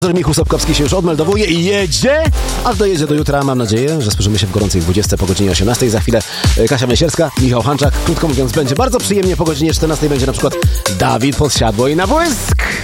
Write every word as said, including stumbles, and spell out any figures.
Michał Sobkowski się już odmeldowuje i jedzie, a dojedzie do jutra. Mam nadzieję, że słyszymy się w gorącej dwudziestej po godzinie osiemnastej. Za chwilę Kasia Myśierska, Michał Hanczak. Krótko mówiąc, będzie bardzo przyjemnie. Po godzinie czternastej będzie na przykład Dawid Podsiadło i na błysk.